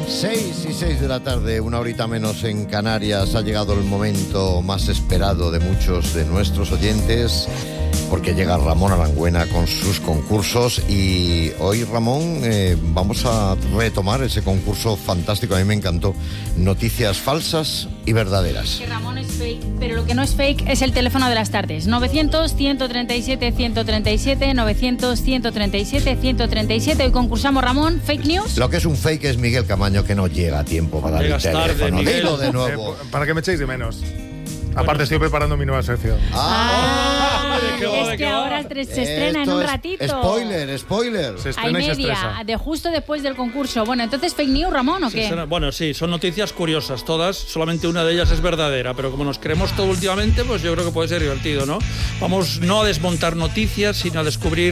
6:06 de la tarde, una horita menos en Canarias. Ha llegado el momento más esperado de muchos de nuestros oyentes, porque llega Ramón Arangüena con sus concursos. Y hoy, Ramón, vamos a retomar ese concurso fantástico, a mí me encantó. Noticias falsas y verdaderas. Que Ramón es fake, pero lo que no es fake es el teléfono de las tardes. 900-137-137, 900-137-137. Hoy concursamos, Ramón, fake news. Lo que es un fake es Miguel Camaño, que no llega a tiempo para el teléfono. Tarde, Dilo de nuevo. Para que me echéis de menos. Aparte, estoy preparando mi nueva sección. Es que ahora se estrena en un ratito. Spoiler. Se Hay estrena y se media, estresa. de justo después del concurso. Bueno, entonces, ¿fake news, Ramón, o qué? Bueno, sí, son noticias curiosas todas, solamente una de ellas es verdadera, pero como nos creemos todo últimamente, pues yo creo que puede ser divertido, ¿no? Vamos no a desmontar noticias, sino a descubrir,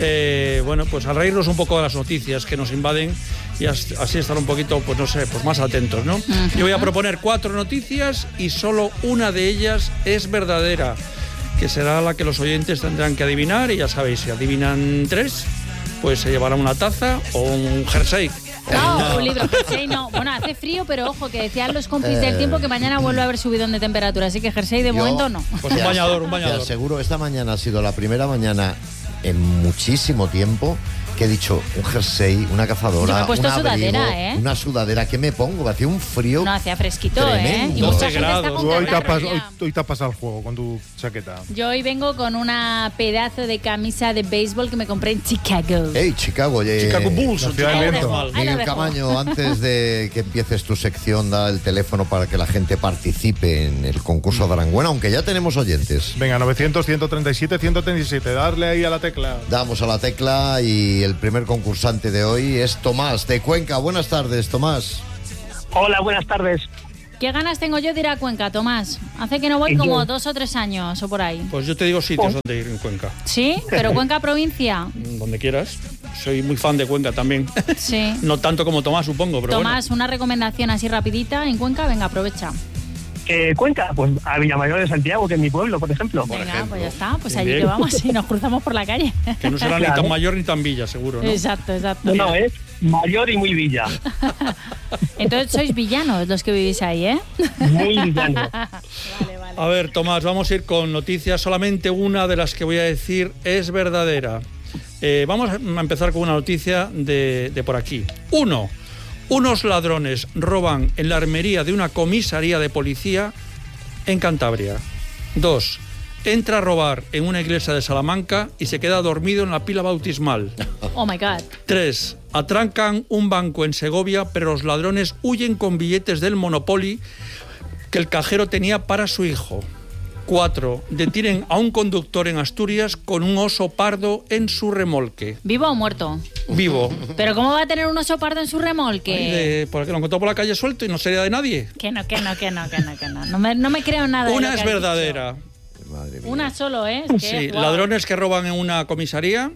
pues a reírnos un poco de las noticias que nos invaden y así estar un poquito, pues no sé, pues más atentos, ¿no? Yo voy a proponer 4 noticias y solo una de ellas es verdadera, que será la que los oyentes tendrán que adivinar, y ya sabéis, si adivinan 3, pues se llevará una taza o un jersey. No, un libro, jersey no. Bueno, hace frío, pero ojo, que decían los compis del tiempo que mañana vuelve a haber subidón de temperatura, así que jersey de momento no. Pues un bañador. Te aseguro, esta mañana ha sido la primera mañana en muchísimo tiempo que he dicho un jersey, una cazadora, yo me he puesto un abrigo, sudadera, una sudadera. ¿Qué me pongo? Hacía un frío. No, hacía fresquito, tremendo. Y mucha 12 gente grados. está con Tú hoy catarro te has pasado el juego con tu chaqueta. Yo hoy vengo con una pedazo de camisa de béisbol que me compré en Chicago. Hey, Chicago, Chicago Bulls, la ciudad del viento. Ahí lo Miguel dejo. Camaño, antes de que empieces tu sección, da el teléfono para que la gente participe en el concurso de Arangüena, aunque ya tenemos oyentes. Venga, 900-137-137. Darle ahí a la tecla. Damos a la tecla y el primer concursante de hoy es Tomás, de Cuenca. Buenas tardes, Tomás. Hola, buenas tardes. ¿Qué ganas tengo yo de ir a Cuenca, Tomás? Hace que no voy como 2 o 3 años o por ahí. Pues yo te digo sitios donde ir en Cuenca. ¿Sí? ¿Pero Cuenca provincia? Donde quieras. Soy muy fan de Cuenca también. Sí. No tanto como Tomás, supongo, pero Tomás, una recomendación así rapidita en Cuenca, venga, aprovecha. Cuenca, pues a Villamayor de Santiago, que es mi pueblo, por ejemplo. Venga, pues ya está, pues allí Bien. que vamos y nos cruzamos por la calle. bueno, que no será ni Claro. tan mayor ni tan villa, seguro, ¿no? Exacto. No, es mayor y muy villa. Entonces sois villanos los que vivís ahí, ¿eh? Muy villano. Vale. A ver, Tomás, vamos a ir con noticias. Solamente una de las que voy a decir es verdadera. Vamos a empezar con una noticia de por aquí. 1. Unos ladrones roban en la armería de una comisaría de policía en Cantabria. 2. Entra a robar en una iglesia de Salamanca y se queda dormido en la pila bautismal. Oh my God. 3. Atrancan un banco en Segovia, pero los ladrones huyen con billetes del Monopoly que el cajero tenía para su hijo. 4. Detienen a un conductor en Asturias con un oso pardo en su remolque. ¿Vivo o muerto? Vivo. ¿Pero cómo va a tener un oso pardo en su remolque? Porque lo encontró por la calle suelto y no sería de nadie. Que no. No me creo nada. de Una lo es que has verdadera. Madre mía. Una solo, ¿eh? Sí, Guau. ladrones que roban en una comisaría.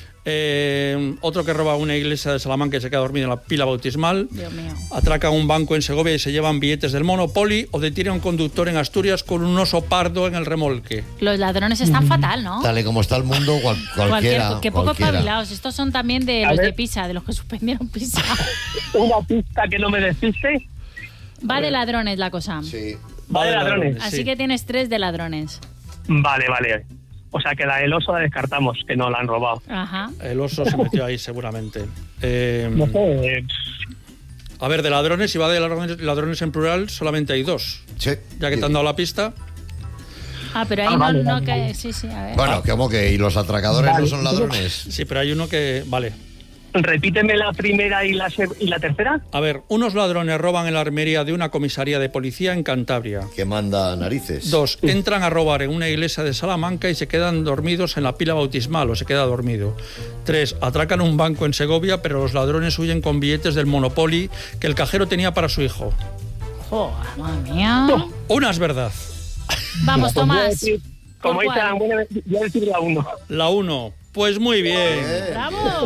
Otro que roba una iglesia de Salamanca y se queda dormido en la pila bautismal. Dios mío. Atracan un banco en Segovia y se llevan billetes del Monopoly. O detienen a un conductor en Asturias con un oso pardo en el remolque. Los ladrones están fatal, ¿no? Tal y como está el mundo, cualquiera. Qué poco cualquiera. espabilados. Estos son también de A los ver. de Pisa, de los que suspendieron Pisa. Una pista que no me despiste. Va de ladrones la cosa. Sí. Va de ladrones. Así sí. que tienes 3 de ladrones. Vale. O sea, que la del oso la descartamos, que no la han robado. Ajá. El oso se metió ahí seguramente. No sé. A ver, de ladrones, si va de ladrones en plural, solamente hay 2. Sí. Ya que te han dado la pista. Pero ahí vale, no vale, que... vale. Sí, a ver. Bueno, ¿cómo que? ¿Y los atracadores Vale. no son ladrones? Sí, pero hay uno que... Vale. Repíteme la primera y la tercera. A ver, unos ladrones roban en la armería de una comisaría de policía en Cantabria. Que manda narices. 2. Entran a robar en una iglesia de Salamanca y se quedan dormidos en la pila bautismal, o se queda dormido. 3. Atracan un banco en Segovia, pero los ladrones huyen con billetes del Monopoly que el cajero tenía para su hijo. Joder, madre mía. Una es verdad. Vamos, Tomás. Como ¿Por dice cuál? la buena, voy a decir la 1. La 1. Pues muy bien. ¡Bravo! Bien.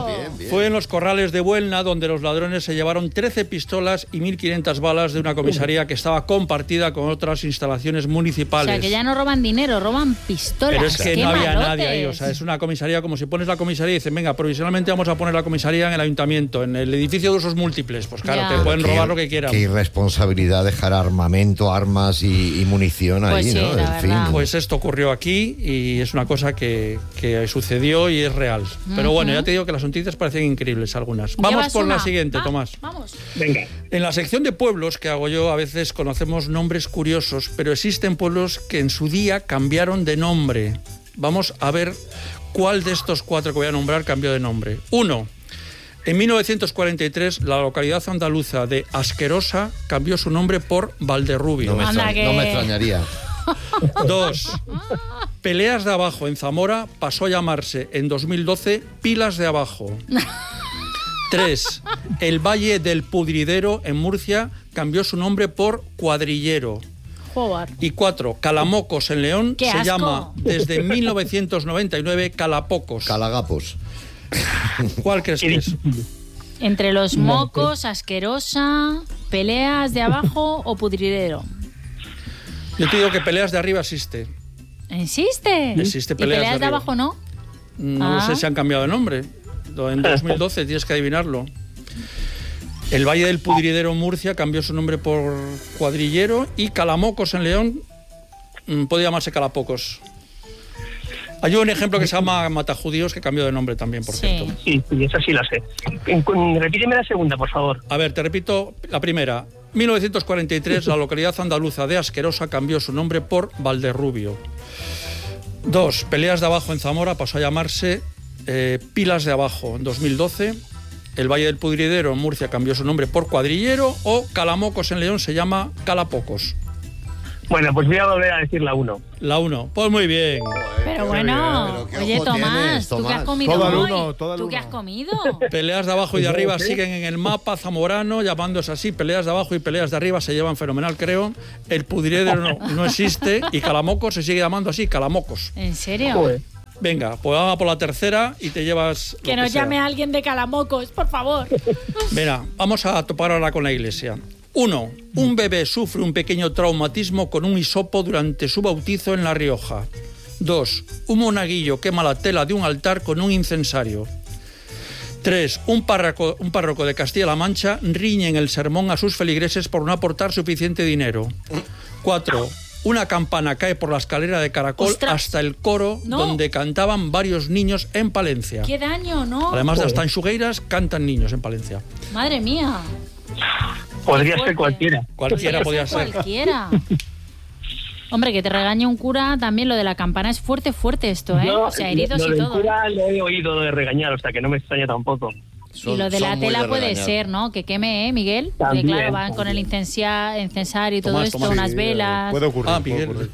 Fue en los corrales de Buelna donde los ladrones se llevaron 13 pistolas y 1.500 balas de una comisaría que estaba compartida con otras instalaciones municipales. O sea, que ya no roban dinero, roban pistolas. Pero es que ¡Qué no había malotes! nadie ahí, o sea, es una comisaría, como si pones la comisaría y dicen, venga, provisionalmente vamos a poner la comisaría en el ayuntamiento, en el edificio de usos múltiples. Pues claro, Ya. te pueden robar lo que quieran. Qué irresponsabilidad dejar armamento, armas y munición Pues ahí, sí, ¿no? la En fin. verdad. Pues esto ocurrió aquí y es una cosa que sucedió y es real. Pero bueno, ya te digo que las noticias parecen increíbles algunas. Vamos ¿Llevas por la una? siguiente, Ah, Tomás. Vamos. Venga. En la sección de pueblos que hago yo, a veces conocemos nombres curiosos, pero existen pueblos que en su día cambiaron de nombre. Vamos a ver cuál de estos 4 que voy a nombrar cambió de nombre. 1. En 1943, la localidad andaluza de Asquerosa cambió su nombre por Valderrubio. Anda, que- no me extrañaría. 2. Peleas de Abajo en Zamora pasó a llamarse en 2012 Pilas de Abajo. 3. El Valle del Pudridero en Murcia cambió su nombre por Cuadrillero. Joder. Y 4. Calamocos en León ¡Qué se asco! llama desde 1999 Calapocos. Calagapos. ¿Cuál crees que es? Entre los mocos, asquerosa, peleas de abajo o pudridero. Yo te digo que Peleas de Arriba existe. ¿Existe? Existe ¿Y peleas de peleas de arriba. abajo no? No Ah. sé si han cambiado de nombre. En 2012 tienes que adivinarlo. El Valle del Pudridero en Murcia cambió su nombre por Cuadrillero y Calamocos en León puede llamarse Calapocos. Hay un ejemplo que se llama Matajudíos que cambió de nombre también, por Sí. cierto. Sí, esa sí la sé. Repíteme la segunda, por favor. A ver, te repito la primera. 1943, la localidad andaluza de Asquerosa cambió su nombre por Valderrubio. 2. Peleas de Abajo en Zamora pasó a llamarse Pilas de Abajo en 2012. El Valle del Pudridero en Murcia cambió su nombre por Cuadrillero. O Calamocos en León se llama Calapocos. Bueno, pues voy a volver a decir la 1. La 1. Pues muy bien. Pero bueno, Pero qué oye ojo Tomás, tienes, ¿tú qué has Tomás. comido Todo al hoy? uno, todo al ¿Tú uno. qué has comido? Peleas de Abajo y de Arriba siguen en el mapa zamorano, llamándose así. Peleas de Abajo y Peleas de Arriba se llevan fenomenal, creo. El Pudridero no existe y Calamocos se sigue llamando así, Calamocos. ¿En serio? Joder. Venga, pues vamos por la tercera y te llevas Que lo nos sea. llame alguien de Calamocos, por favor. Venga, vamos a topar ahora con la iglesia. 1. Un bebé sufre un pequeño traumatismo con un hisopo durante su bautizo en La Rioja. 2. Un monaguillo quema la tela de un altar con un incensario. 3. Un párroco de Castilla-La Mancha riñe en el sermón a sus feligreses por no aportar suficiente dinero. 4. Una campana cae por la escalera de caracol ¡Ostras! hasta el coro No. donde cantaban varios niños en Palencia. ¡Qué daño, no! Además de las tanxugueiras, cantan niños en Palencia. Madre mía. Podría Fuerte. ser cualquiera. Cualquiera podía ser. Cualquiera. Hombre, que te regañe un cura, también lo de la campana es fuerte esto, ¿eh? Yo, O sea, heridos lo y del todo. cura lo he oído de regañar, o sea que no me extraña tampoco. Y lo de la Son muy tela de puede regañar. ser, ¿no? Que queme, Miguel? Porque También, claro, van con el también. incensario y todo Tomás, esto, Tomás. unas Sí, velas. Puede ocurrir. Ah, puede Miguel. ocurrir.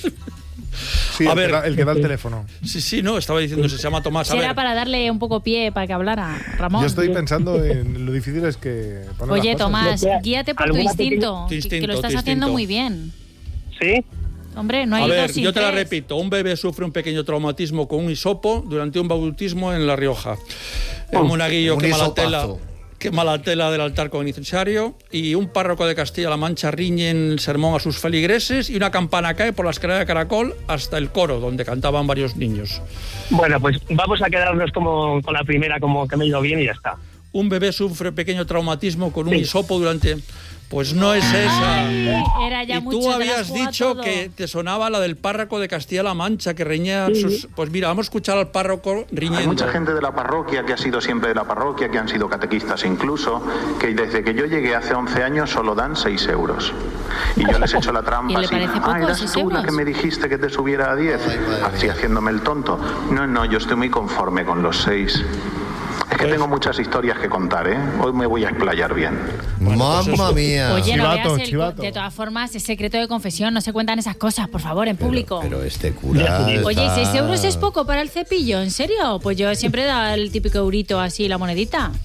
Sí, A el, ver. que da, el que da el teléfono. Sí, no, estaba diciendo, se llama Tomás. A Será ver, para darle un poco pie para que hablara, Ramón. Yo estoy pensando en lo difícil es que poner Oye, las cosas. Tomás, Yo- guíate por tu ¿alguna instinto, pequeña- que lo Tu estás instinto. haciendo muy bien. ¿Sí? Hombre, no hay a ver, dos sin yo te la tres. repito. Un bebé sufre un pequeño traumatismo con un hisopo durante un bautismo en La Rioja. Un monaguillo un quema la tela del altar con incensario y un párroco de Castilla-La Mancha riñe en el sermón a sus feligreses y una campana cae por la escalera de caracol hasta el coro, donde cantaban varios niños. Bueno, pues vamos a quedarnos como con la primera, como que me ha ido bien y ya está. Un bebé sufre pequeño traumatismo con un Sí. hisopo durante... Pues no es esa. Ay, era ya Y mucho, tú te lo has habías jugado dicho todo. que te sonaba la del párroco de Castilla-La Mancha, que reñía sus... Pues mira, vamos a escuchar al párroco riñendo. Hay mucha gente de la parroquia que ha sido siempre de la parroquia, que han sido catequistas incluso, que desde que yo llegué hace 11 años solo dan 6 euros. Y yo les echo la trampa ¿Y le así. parece poco, Eras 6 tú la euros? que me dijiste que te subiera a 10. Ay, madre Así mía. haciéndome el tonto. No, yo estoy muy conforme con los 6. Es que Pues- tengo muchas historias que contar, ¿eh? Hoy me voy a explayar bien. Mamma mía. Oye, no Chivato, veas chivato. de todas formas, es secreto de confesión, no se cuentan esas cosas, por favor, en público. Pero este cura. Oye, ¿y está- 6 euros es poco para el cepillo? ¿En serio? Pues yo siempre he dado el típico eurito así, la monedita.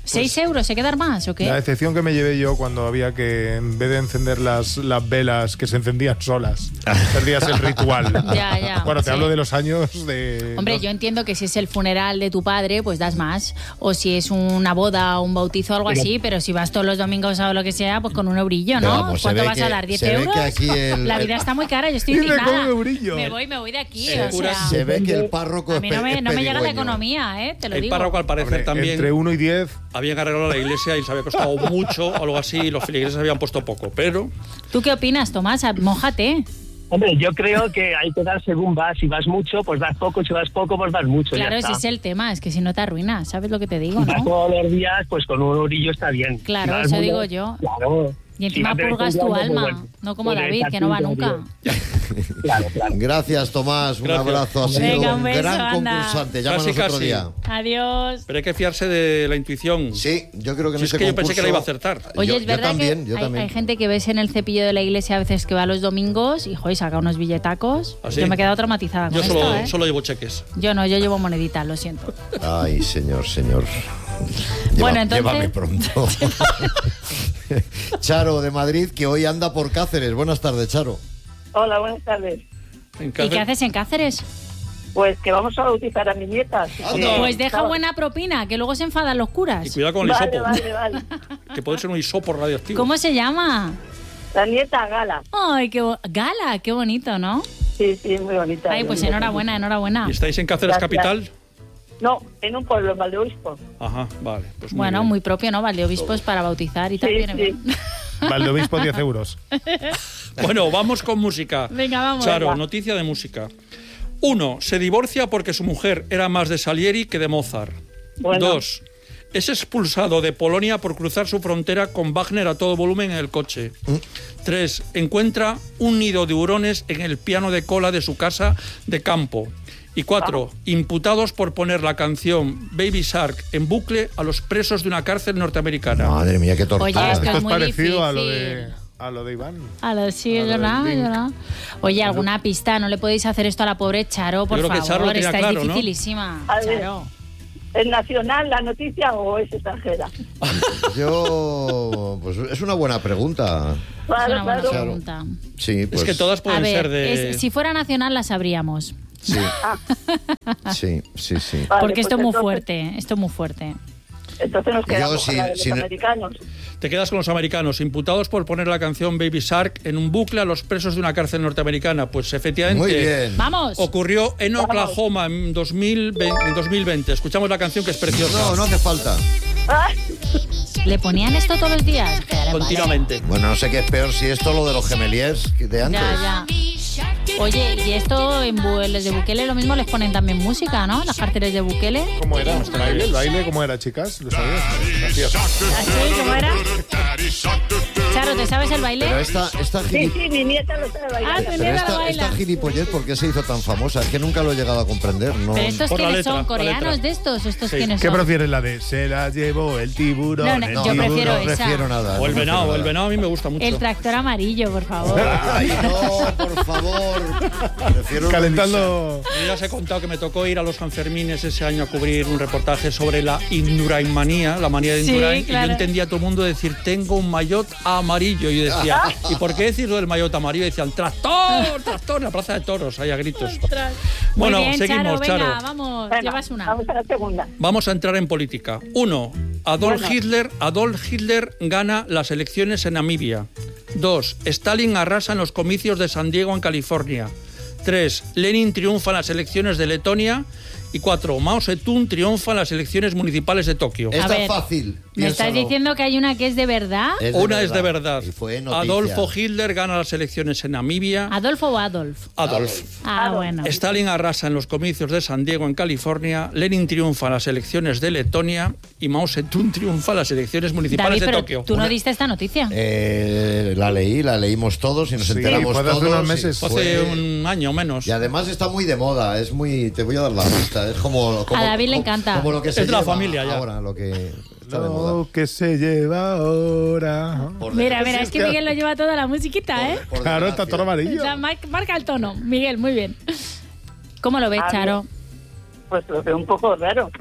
¿6 euros? ¿Se quedar más o qué? La decepción que me llevé yo cuando había que, en vez de encender las velas, que se encendían solas, perdías el ritual. Ya. Bueno, te Sí. hablo de los años de... Hombre, yo entiendo que si es el funeral de tu padre, pues das más. O si es una boda o un bautizo o algo así, pero si vas todos los domingos o lo que sea, pues con un eurillo, ¿no? Vamos, se ¿Cuánto ve vas a que- dar? ¿10 se ve euros? que aquí La vida está muy cara, yo estoy Dice, indignada. ¿cómo eurillo? Me voy de aquí, Se, o sea... se ve que el párroco A mí no es me llega la pedigüeño. economía, te lo El digo. párroco, al parecer, Hombre, también entre 1 y 10... habían arreglado la iglesia y les había costado mucho o algo así, y los feligreses habían puesto poco, pero ¿Tú qué opinas, Tomás? Mójate. Hombre, yo creo que hay que dar según vas. Si vas mucho, pues das poco. Si vas poco, pues das mucho. Claro, ya ese está. es el tema, es que si no te arruinas, ¿sabes lo que te digo, Si vas no? todos los días, pues con un eurillo está bien. Claro, Si vas eso muy- digo yo. Claro. Y encima Si vas de vez en purgas tu cuando, alma, pues bueno, no como puedes David, que no va echarte un nunca. eurillo. Claro. Gracias, Tomás. Un Gracias. abrazo. Ha sido Venga, un un beso, gran anda. concursante. Llámanos Casi, otro casi. día. Adiós. pero hay que fiarse de la intuición. Sí, yo creo que en Si es este que yo pensé concurso- que la iba a acertar. Oye, Yo- es verdad yo también, que yo también. hay gente que ves en el cepillo de la iglesia a veces que va los domingos y, joder, saca unos billetacos. ¿Ah, sí? Yo me he quedado traumatizada con Yo esto, ¿eh? solo llevo cheques. Yo no, yo llevo moneditas, lo siento. Ay, señor. Bueno, entonces- Llévame pronto. Charo, de Madrid, que hoy anda por Cáceres. Buenas tardes, Charo. Hola, buenas tardes. En ¿Y Cáceres- qué haces en Cáceres? Pues que vamos a bautizar a mi nieta. así Anda. que- Pues deja buena propina, que luego se enfadan los Y curas. cuidado con el Vale, hisopo, vale. que puede ser un hisopo radioactivo. ¿Cómo se llama? La nieta Gala. Ay, Gala, qué bonito, ¿no? Sí, muy bonita. Ay, pues enhorabuena, enhorabuena. ¿Y estáis en Cáceres Gracias. capital? No, en un pueblo, en Valdeobispo. Ajá, vale. Pues Bueno, bien. muy propio, ¿no? Valdeobispos para bautizar y tal. Sí, Viene sí. bien. Valdeobispo, 10 euros. Bueno, vamos con música. Venga, vamos. Charo, Venga. noticia de música. 1. Se divorcia porque su mujer era más de Salieri que de Mozart. Bueno. 2. Es expulsado de Polonia por cruzar su frontera con Wagner a todo volumen en el coche. 3. Encuentra un nido de hurones en el piano de cola de su casa de campo. Y 4. Imputados por poner la canción Baby Shark en bucle a los presos de una cárcel norteamericana. Madre mía, qué tortura. Oye, esto Esto es muy parecido difícil. a lo de Iván. A lo sí, A lo yo no, del yo link. no. Oye, alguna pista, no le podéis hacer esto a la pobre Charo, por Yo creo que favor. Charo lo tenía Esta claro, es ¿no? dificilísima, A ver. Charo. ¿Es nacional la noticia o es extranjera? Yo, pues es una buena pregunta. Es Claro, una buena claro. pregunta. Sí, pues. Es que todas A pueden ser ver, de... si fuera nacional la sabríamos. Sí. Sí. Vale, Porque pues esto es muy entonces- fuerte, esto es muy fuerte. Entonces nos quedamos Yo, con la de si los no- americanos. Te quedas con los americanos, imputados por poner la canción Baby Shark en un bucle a los presos de una cárcel norteamericana. Pues efectivamente... Muy bien. ¡Vamos! Ocurrió en Oklahoma en 2020. Escuchamos la canción que es preciosa. No, no hace falta. ¡Ay! ¿Le ponían esto todos los días? Que ya le Continuamente. Bueno, no sé qué es peor si esto o lo de los gemeliers de vale. antes. Ya. Oye, y esto en los de Bukele lo mismo les ponen también música, ¿no? Las cárceles de Bukele. ¿Cómo era? ¿El baile? ¿Cómo era, chicas? ¿Lo sabías? Gracias. ¿Así? ¿Cómo era? Charo, ¿te sabes el baile? Pero esta Sí, mi nieta lo sabe bailar. Ah, tu pero nieta esta, lo baila. esta gilipollez, ¿por qué se hizo tan famosa? Es que nunca lo he llegado a comprender. No. ¿Pero estos Por la quiénes letra, son? la ¿Coreanos letra. de estos? ¿Estos Sí. quiénes ¿Qué son? prefieres, la de se la llevó el tiburón? No, no, el yo tiburón? prefiero no esa. prefiero nada. O el no prefiero venado, nada. el venado a mí me gusta mucho. El tractor amarillo, por favor. Ay, no, por favor. Prefiero Calentando... Yo ya os he contado que me tocó ir a los Sanfermines ese año a cubrir un reportaje sobre la Indurainmanía, la manía de Sí, Indurain, claro. y yo entendía a todo el mundo decir, tengo un maillot amarillo. Y yo decía, ¿y por qué decir lo del maillot amarillo? Y decían, ¡tractor! ¡Tractor! En la plaza de toros, ahí a gritos. Bueno, Muy bien, seguimos, Charo, venga, Charo. vamos, Venga, llevas una. Vamos a la segunda. Vamos a entrar en política. 1. Adolf Hitler gana las elecciones en Namibia. 2. Stalin arrasa en los comicios de San Diego, en California. 3. Lenin triunfa en las elecciones de Letonia. Y 4. Mao Zedong triunfa en las elecciones municipales de Tokio. A Esta ver, es fácil. ¿Me estás piénsalo. diciendo que hay una que es de verdad? Una es de verdad. Y fue noticia. Adolfo Hitler gana las elecciones en Namibia. ¿Adolfo o Adolf? Adolf. Ah, bueno. Stalin arrasa en los comicios de San Diego, en California. Lenin triunfa en las elecciones de Letonia. Y Mao Zedong triunfa en las elecciones municipales David, de pero Tokio. tú no diste esta noticia. La leímos todos y nos Sí, enteramos fue de hace todos. unos y meses. Hace fue- un año o menos. Y además está muy de moda, es muy... Te voy a dar la pista, es como A David le encanta. Como lo que se Es de la lleva familia ya. ahora, lo que está de moda. Lo que se lleva ahora. Por Mira, desgracia. mira, es que Miguel lo lleva toda la musiquita, ¿eh? Por Claro, está desgracia. todo amarillo. O sea, marca el tono. Miguel, muy bien. ¿Cómo lo ves, A ver. Charo? Pues lo veo un poco raro.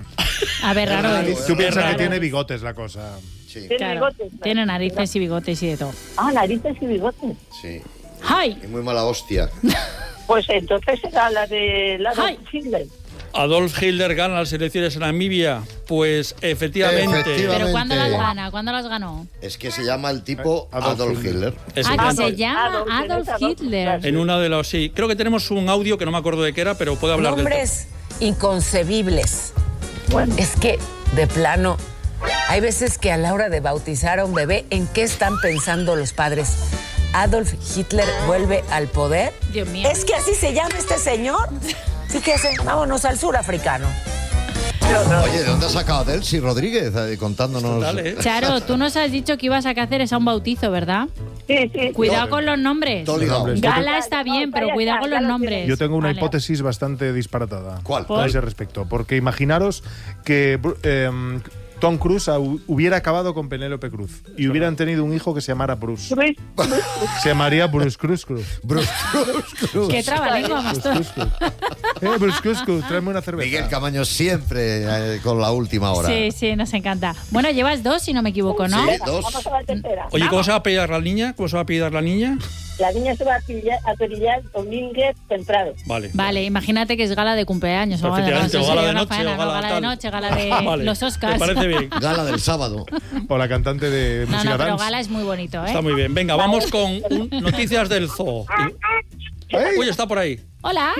A ver, raro raro, es. Tú piensas que Raro. tiene bigotes la cosa. Sí, Tiene Claro, bigotes. tiene narices y bigotes y de todo. Ah, narices y bigotes. sí. ¡Ay! Y muy mala hostia. Pues entonces era la de Ay. Hitler. Adolf Hitler gana las elecciones en Namibia. Pues efectivamente. ¿Pero cuándo las Efectivamente. gana? ¿Cuándo las ganó? Es que se llama el tipo Adolf Adolf Hitler. Hitler. Es Ah, que se importante. llama Adolf Hitler. En una de las. Sí, creo que tenemos un audio que no me acuerdo de qué era, pero puedo hablar del tema. Nombres inconcebibles. Es que, de plano, hay veces que a la hora de bautizar a un bebé, ¿en qué están pensando los padres? ¿Adolf Hitler vuelve al poder? Dios mío. ¿Es que así se llama este señor? Fíjese, vámonos al sur africano. Oye, ¿de dónde has sacado a Delcy Rodríguez contándonos? Dale. Charo, tú nos has dicho que ibas a hacer esa un bautizo, ¿verdad? Sí, sí. Cuidado con los nombres. Todo ligado. Nombres. Gala está bien, pero cuidado con los nombres. Yo tengo una Vale. hipótesis bastante disparatada. ¿Cuál? A ese respecto. Porque imaginaros que Tom Cruise hubiera acabado con Penélope Cruz y hubieran tenido un hijo que se llamara Bruce. Se llamaría Bruce Cruz. Bruce Cruz. Qué trabalengua, Mastor. Bruce Cruz, tráeme una cerveza. Miguel Camaño siempre con la última hora. Sí, sí, nos encanta. Bueno, llevas 2, si no me equivoco, ¿no? Sí, 2. Vamos a la tercera. Oye, ¿cómo se va a apellidar la niña? ¿Cómo se va a apellidar la niña? La niña se va a apellidar Domínguez Temprano. Vale. Vale, imagínate que es gala de cumpleaños. O Efectivamente, eso o gala sería de una noche, faena, o ¿no? gala Gala de tal. noche, gala de Vale. los Oscars. Me parece bien. Gala del sábado. O la cantante de No, música no, pero dance. gala es muy bonito, ¿eh? Está muy bien. Venga, vamos con noticias del zoo. Uy, está por ahí. Hola,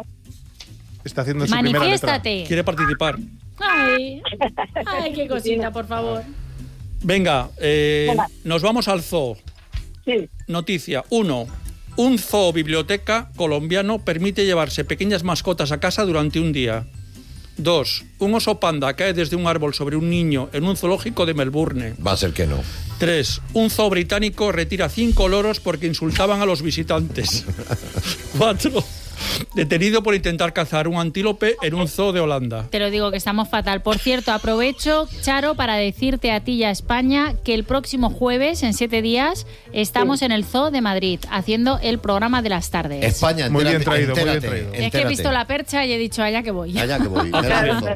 Está haciendo su primera letra. manifiéstate. Quiere participar. Ay, ay, qué cosita, por favor. Venga, nos vamos al zoo. Sí. Noticia 1. Un zoo biblioteca colombiano permite llevarse pequeñas mascotas a casa durante un día. 2. Un oso panda cae desde un árbol sobre un niño en un zoológico de Melbourne. Va a ser que no. 3. Un zoo británico retira 5 loros porque insultaban a los visitantes. 4. Detenido por intentar cazar un antílope en un zoo de Holanda. Te lo digo que estamos fatal. Por cierto, aprovecho, Charo, para decirte a ti y a España que el próximo jueves, en 7 días, estamos en el Zoo de Madrid haciendo el programa de las tardes. España, Muy bien entérate, traído, muy bien entérate, traído. Es que he visto la percha y he dicho allá que voy. Allá que voy. Claro. Nervioso.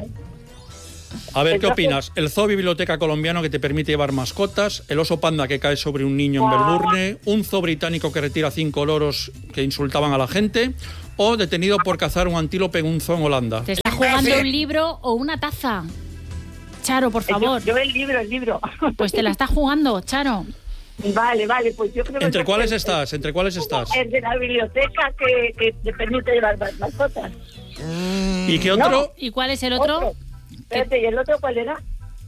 A ver, ¿qué opinas? El zoo biblioteca colombiano que te permite llevar mascotas, el oso panda que cae sobre un niño en Melbourne, un zoo británico que retira 5 loros que insultaban a la gente, o detenido por cazar un antílope en un zoo en Holanda. ¿Te estás jugando un libro o una taza? Charo, por favor. Yo el libro. Pues te la estás jugando, Charo. Vale, pues yo creo que... ¿Entre cuáles estás? ¿Entre cuáles estás? El de la biblioteca que te permite llevar mascotas. ¿Y qué otro? ¿Y cuál es el otro? Espérate, ¿y el otro cuál era?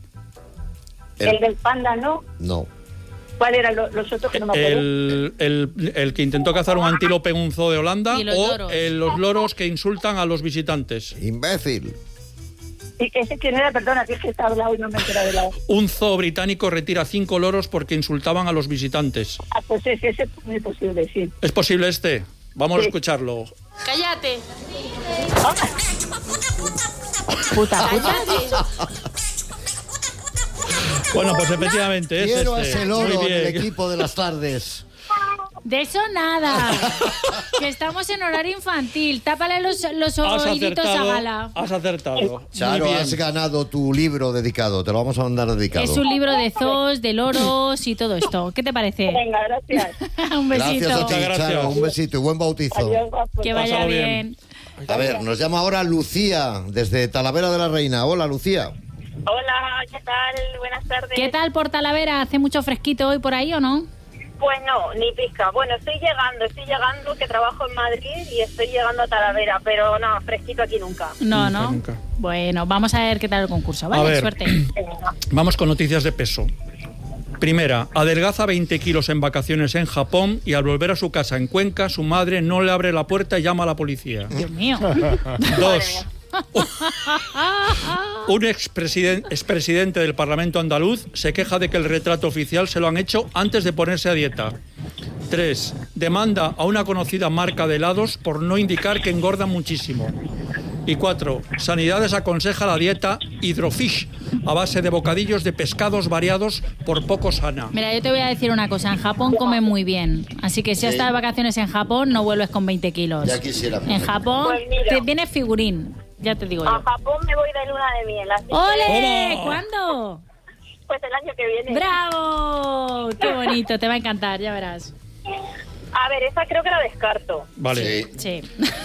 El del panda, ¿no? No. ¿Cuál era los otros que no me acuerdo? El que intentó cazar un antílope en un zoo de Holanda Y los o loros. los loros que insultan a los visitantes. Imbécil. ¿Y ese quién era? Perdona, que es que está hablado y no me he enterado de la... Un zoo británico retira 5 loros porque insultaban a los visitantes. Ah, pues ese es muy posible, sí. ¿Es posible este? Vamos a Sí. escucharlo. ¡Cállate! Puta. Bueno, pues efectivamente es Quiero a este. ese loro Muy en el bien. equipo de las tardes. De eso nada. Que estamos en horario infantil. Tápale los Has oíditos a acertado. Gala. Has acertado. Charo, Muy bien. has ganado tu libro dedicado. Te lo vamos a mandar dedicado. Es un libro de zoos, de loros y todo esto. ¿Qué te parece? Venga, gracias. Un besito. Gracias a ti, Muchas gracias. Charo. Un besito y buen bautizo. Adiós, guapo. Que vaya Pásalo bien. bien. A ver, nos llama ahora Lucía, desde Talavera de la Reina. Hola, Lucía. Hola, ¿qué tal? Buenas tardes. ¿Qué tal por Talavera? ¿Hace mucho fresquito hoy por ahí o no? Pues no, ni pizca. Bueno, estoy llegando, que trabajo en Madrid y estoy llegando a Talavera, pero no, fresquito aquí nunca. No, Nunca, ¿no? nunca. Bueno, vamos a ver qué tal el concurso. A Vale, ver. suerte. Vamos con noticias de peso. Primera, adelgaza 20 kilos en vacaciones en Japón y al volver a su casa en Cuenca, su madre no le abre la puerta y llama a la policía. Dios mío. 2. Un expresidente del Parlamento andaluz se queja de que el retrato oficial se lo han hecho antes de ponerse a dieta. 3. Demanda a una conocida marca de helados por no indicar que engorda muchísimo. Y 4. Sanidades aconseja la dieta Hydrofish a base de bocadillos de pescados variados por poco sana. Mira, yo te voy a decir una cosa. En Japón comen muy bien. Así que si has Sí. estado de vacaciones en Japón, no vuelves con 20 kilos. Ya quisiera. En Japón Pues mira. te viene figurín. Ya te digo yo. A Japón me voy de luna de miel. Así ¡Ole! ¿Cómo? ¿Cuándo? pues el año que viene. ¡Bravo! ¡Qué bonito! Te va a encantar, ya verás. A ver, esa creo que la descarto. Vale. Sí.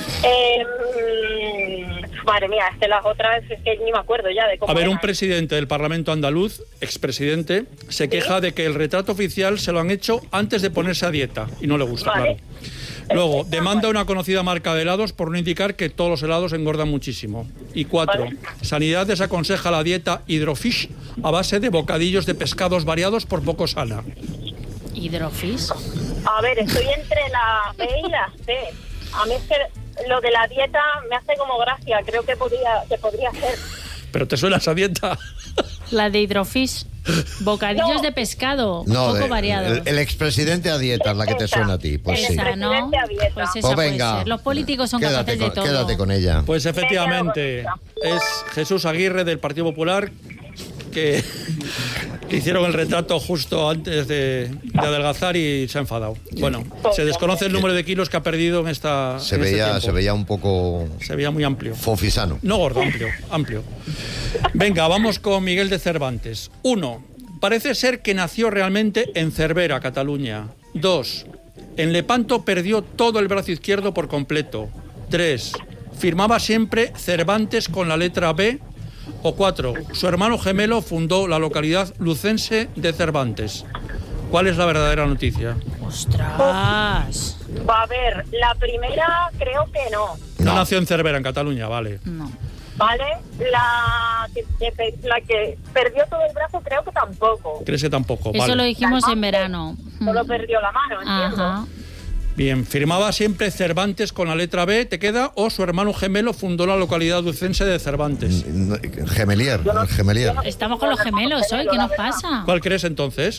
Madre mía, es que las otras es que ni me acuerdo ya de cómo. A ver, un eran. presidente del Parlamento andaluz, expresidente, se queja de que el retrato oficial se lo han hecho antes de ponerse a dieta y no le gusta, Vale. claro. Luego, demanda a una conocida marca de helados por no indicar que todos los helados engordan muchísimo. Y 4, Vale. Sanidad desaconseja la dieta Hydrofish a base de bocadillos de pescados variados por poco sana. ¿Hidrofish? A ver, estoy entre la B y la C. A mí es que lo de la dieta me hace como gracia. Creo que podría ser. ¿Pero te suena esa dieta? La de hidrofish. Bocadillos de pescado, poco variados. El expresidente a dieta es la que te suena a ti. Pues sí. Esa, ¿no? Pues esa Pues puede venga. ser. Los políticos son capaces de todo. Quédate con ella. Pues efectivamente, es Jesús Aguirre del Partido Popular que hicieron el retrato justo antes de adelgazar y se ha enfadado. Bueno, se desconoce el número de kilos que ha perdido en esta. Se en este veía, tiempo. se veía un poco Se veía muy amplio. fofisano. No gordo, amplio. Venga, vamos con Miguel de Cervantes. 1. Parece ser que nació realmente en Cervera, Cataluña. 2. En Lepanto perdió todo el brazo izquierdo por completo. 3. Firmaba siempre Cervantes con la letra B. O 4. Su hermano gemelo fundó la localidad lucense de Cervantes. ¿Cuál es la verdadera noticia? ¡Ostras! Va a ver, la primera creo que no. No nació en Cervera, en Cataluña, vale. No. ¿Vale? La que perdió todo el brazo creo que tampoco. ¿Crees que tampoco? Eso Vale. lo dijimos en verano. Solo perdió la mano, entiendo. Ajá. Bien, firmaba siempre Cervantes con la letra B, ¿te queda? O su hermano gemelo fundó la localidad lucense de Cervantes. Gemelier. Estamos con los gemelos hoy, ¿qué nos pasa? ¿Cuál crees entonces?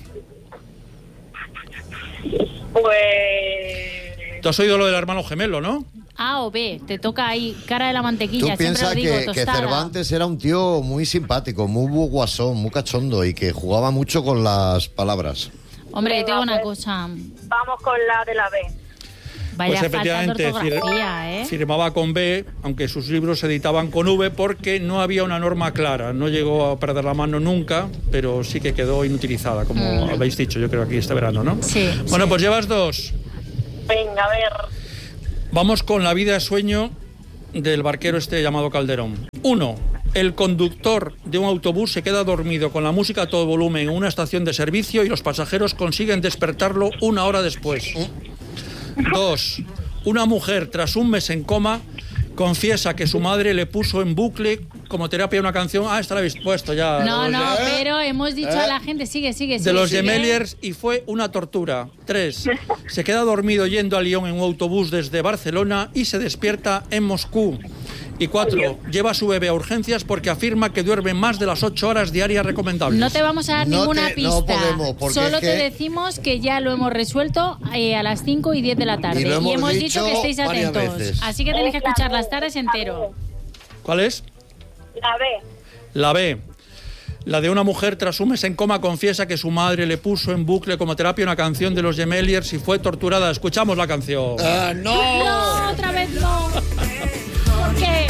Pues... Tú has oído lo del hermano gemelo, ¿no? A o B, te toca ahí, cara de la mantequilla, Tú siempre piensas lo digo, que tostada. Cervantes era un tío muy simpático, muy guasón, muy cachondo y que jugaba mucho con las palabras. Hombre, Venga, tengo una pues, cosa. Vamos con la de la B. Vaya Pues falta de efectivamente ortografía, ¿eh? firmaba con B, aunque sus libros se editaban con V porque no había una norma clara. No llegó a perder la mano nunca, pero sí que quedó inutilizada, como habéis dicho, yo creo, aquí este verano, ¿no? Sí. Bueno, pues llevas 2. Venga, a ver. Vamos con la vida de sueño del barquero este llamado Calderón. 1. El conductor de un autobús se queda dormido con la música a todo volumen en una estación de servicio y los pasajeros consiguen despertarlo 1 hora después. 2. Una mujer, tras un mes en coma, confiesa que su madre le puso en bucle como terapia una canción. Ah, esta la habéis puesto ya. No, pero hemos dicho a la gente, sigue. De los Gemeliers y fue una tortura. 3. Se queda dormido yendo a Lyon en un autobús desde Barcelona y se despierta en Moscú. Y 4. Lleva a su bebé a urgencias porque afirma que duerme más de las 8 horas diarias recomendables. No te vamos a dar ninguna pista. No podemos, porque Solo es que... te decimos que ya lo hemos resuelto a las 5 y 10 de la tarde. Y lo hemos dicho dicho que estéis varias atentos. veces. Así que tenéis que escuchar las tardes entero. ¿Cuál es? La B. La B. La de una mujer tras un mes en coma confiesa que su madre le puso en bucle como terapia una canción de los Gemeliers y fue torturada. Escuchamos la canción. No, otra vez no. ¿Por qué?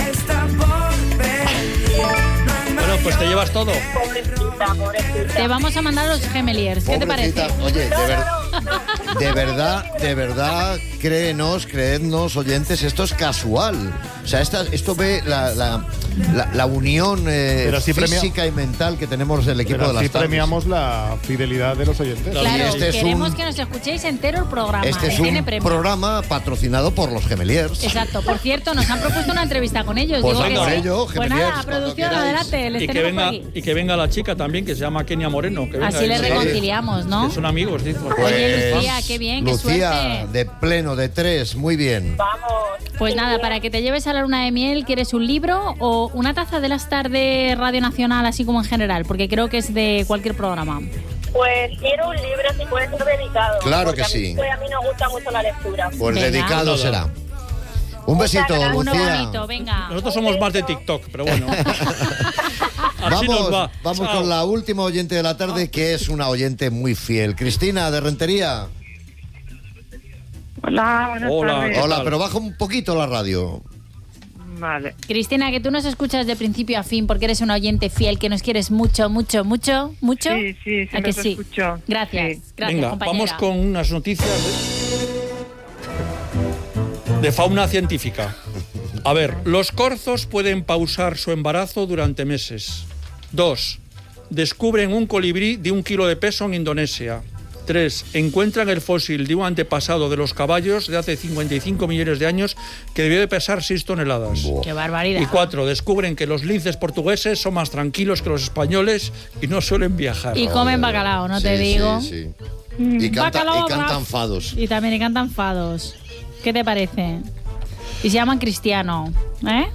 Bueno, pues te llevas todo. Pobrecita. Te vamos a mandar a los Gemeliers. ¿Qué te parece? Pobrecita. Oye, de verdad, creednos, oyentes, esto es casual. O sea, esto ve la unión sí física y mental que tenemos del equipo Pero de las así tardes. premiamos la fidelidad de los oyentes. Claro, Y este es queremos un- que nos escuchéis entero el programa. Este es Tiene un premio. programa patrocinado por los Gemeliers. Exacto. Por cierto, nos han propuesto una entrevista con ellos. Pues Digo que venga, sí. ello, Pues Gemeliers, nada, cuando producción, queráis. adelante. Les Y que, tenemos por venga, aquí. y que venga la chica también, que se llama Kenia Moreno. Que venga Así le ella. reconciliamos, ¿no? Que son amigos, dice. Oye, Lucía, qué bien, qué Lucía, suerte. de pleno, de 3, muy bien. Vamos. Pues nada, para que te lleves a la luna de miel, ¿quieres un libro o una taza de las tardes Radio Nacional, así como en general? Porque creo que es de cualquier programa. Pues quiero un libro, si puede ser dedicado. Claro porque que sí. A mí nos gusta mucho la lectura. Pues Venga. dedicado Todo. será. Un besito, Uno Lucía. bonito, venga. Nosotros somos más de TikTok, pero bueno. Así nos va. Vamos Chao. con la última oyente de la tarde, que es una oyente muy fiel. Cristina, de Rentería. Hola, buenas Hola. tardes. Hola, tal? pero baja un poquito la radio. Vale. Cristina, que tú nos escuchas de principio a fin porque eres una oyente fiel, que nos quieres mucho, mucho, mucho, mucho. Sí, ¿A que sí? Escucho. Gracias, Sí. gracias, Venga, compañera. vamos con unas noticias de fauna científica. A ver, los corzos pueden pausar su embarazo durante meses. 2. Descubren un colibrí de 1 kilo de peso en Indonesia. 3. Encuentran el fósil de un antepasado de los caballos de hace 55 millones de años que debió de pesar 6 toneladas. ¡Qué barbaridad! Y 4. Descubren que los linces portugueses son más tranquilos que los españoles y no suelen viajar. Y comen bacalao, no te digo. Sí. Y Bacalao, cantan fados. Y también cantan fados. ¿Qué te parece? Y se llaman Cristiano, ¿eh?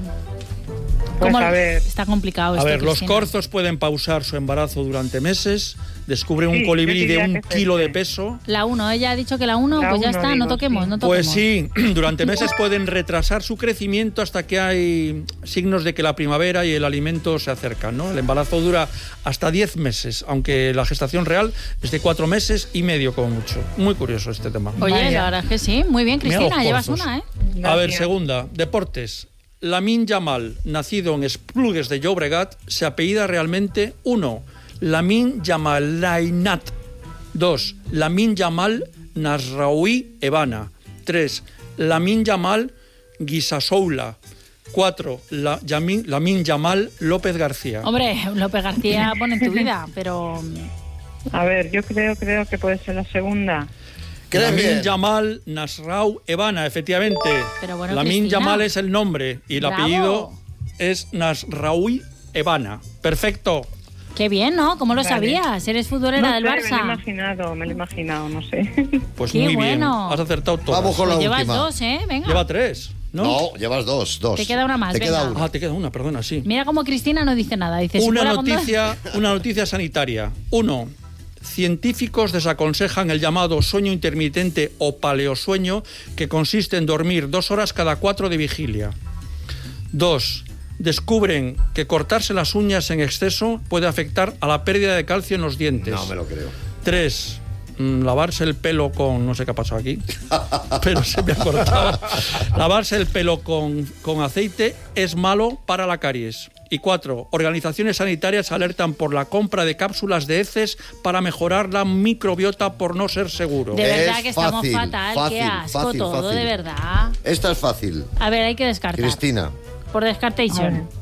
Pues a ver. Está complicado esto, A ver, los Cristina. corzos pueden pausar su embarazo durante meses, descubren un Sí, colibrí yo de diría 1 que es kilo de este. peso. La 1, ella ha dicho que la 1, La pues ya uno, está, digo, no toquemos, sí. no toquemos. Pues sí, durante meses pueden retrasar su crecimiento hasta que hay signos de que la primavera y el alimento se acercan, ¿no? El embarazo dura hasta 10 meses, aunque la gestación real es de 4 meses y medio como mucho. Muy curioso este tema. Oye, Vaya. la verdad es que sí. Muy bien, Mira Cristina, los llevas corzos. una, ¿eh? A ver, Gracias. segunda, deportes. Lamine Yamal, nacido en Esplugues de Llobregat, se apellida realmente 1. Lamine Yamal Lainat. 2. Lamine Yamal Nasraoui Evana. 3. Lamine Yamal Guisasoula. 4. Lamine Yamal López García. Hombre, López García pone en tu vida, pero... A ver, yo creo que puede ser la segunda. ¿Crees Lamine bien? Yamal Nasrau Evana, efectivamente. Pero bueno, Lamine Cristina. Yamal es el nombre y el Bravo. apellido es Nasraoui Evana. Perfecto. Qué bien, ¿no? ¿Cómo lo Vale. sabías? Eres futbolera No del sé, Barça. me lo he imaginado, no sé. Pues Qué muy bien. bueno. Has acertado todas. Vamos con la Pues llevas última. 2, ¿eh? Venga. Lleva 3, ¿no? No, llevas dos. Te queda una más, Te queda venga. una. Ah, te queda una, perdona, sí. Mira cómo Cristina no dice nada. Dice, si Una fuera con dos- noticia sanitaria. 1. Científicos desaconsejan el llamado sueño intermitente o paleosueño, que consiste en dormir 2 horas cada 4 de vigilia. 2. Descubren que cortarse las uñas en exceso puede afectar a la pérdida de calcio en los dientes. No me lo creo. 3. Lavarse el pelo con... No sé qué ha pasado aquí, pero se me ha cortado. Lavarse el pelo con aceite es malo para la caries. Y 4. Organizaciones sanitarias alertan por la compra de cápsulas de heces para mejorar la microbiota por no ser seguro. De verdad Es que estamos fácil, fatal. Qué fácil, asco fácil, todo, fácil. de verdad. Esta es fácil. A ver, hay que descartar. Cristina. Por descartation.